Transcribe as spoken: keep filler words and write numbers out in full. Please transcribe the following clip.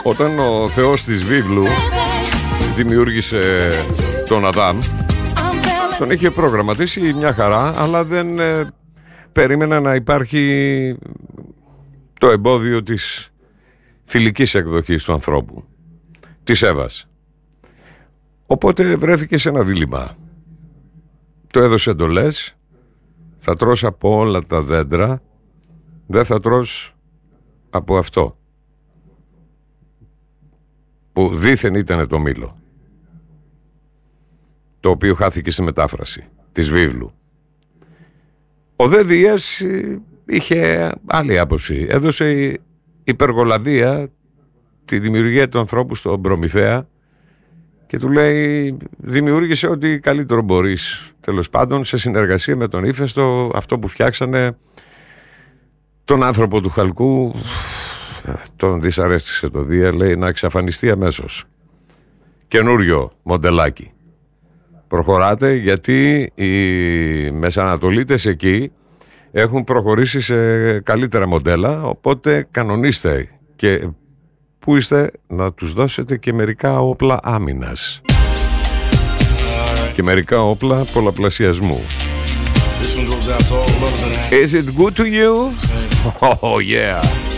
Όταν ο Θεός της βίβλου δημιούργησε τον Αδάμ, τον είχε προγραμματίσει μια χαρά, αλλά δεν ε, περίμενε να υπάρχει το εμπόδιο της θηλυκής εκδοχής του ανθρώπου, της Εύας. Οπότε βρέθηκε σε ένα δίλημμα. Το έδωσε εντολές, θα τρως από όλα τα δέντρα, δεν θα τρως από αυτό που δήθεν ήταν το μήλο, το οποίο χάθηκε στη μετάφραση της βίβλου. Ο δε Δίας είχε άλλη άποψη. Έδωσε υπεργολαβία τη δημιουργία του ανθρώπου στον Προμηθέα και του λέει, δημιούργησε ό,τι καλύτερο μπορείς, τέλος πάντων σε συνεργασία με τον Ήφαιστο, αυτό που φτιάξανε. Τον άνθρωπο του Χαλκού τον δυσαρέστησε το Δία, λέει να εξαφανιστεί αμέσως. Καινούριο μοντελάκι. Προχωράτε, γιατί οι Μεσανατολίτες εκεί έχουν προχωρήσει σε καλύτερα μοντέλα, οπότε κανονίστε και που είστε να τους δώσετε και μερικά όπλα άμυνας και μερικά όπλα πολλαπλασιασμού. Is it good to you? Oh yeah.